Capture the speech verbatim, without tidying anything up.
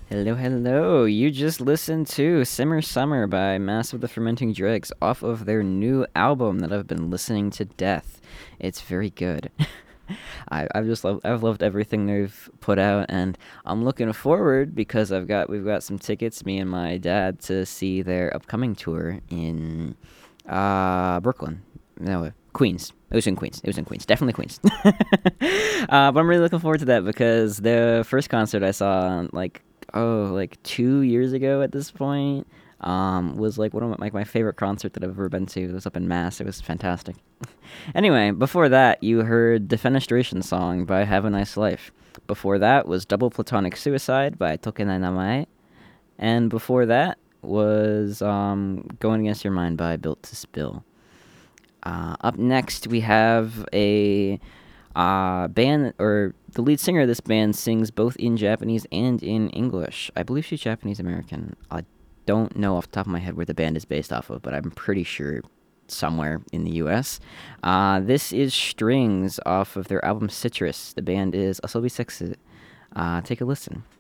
Hello, hello. You just listened to Simmer Summer by Mass of the Fermenting Dregs off of their new album that I've been listening to death. It's very good. I, I've just loved, I've loved everything they've put out, and I'm looking forward because I've got we've got some tickets, me and my dad, to see their upcoming tour in uh, Brooklyn. No, Queens. It was in Queens. It was in Queens. Definitely Queens. uh, but I'm really looking forward to that because the first concert I saw, like, oh, like two years ago at this point, um, was like one of my, like my favorite concert that I've ever been to. It was up in Mass. It was fantastic. Anyway, before that, you heard Defenestration Song by Have a Nice Life. Before that was Double Platonic Suicide by Tokenai Namae. And before that was um, Going Against Your Mind by Built to Spill. Uh, up next, we have a uh, band, or the lead singer of this band sings both in Japanese and in English. I believe she's Japanese American. I don't know off the top of my head where the band is based off of, but I'm pretty sure somewhere in the U S. Uh, this is Strings off of their album Citrus. The band is Asobi Sexu. Uh, take a listen.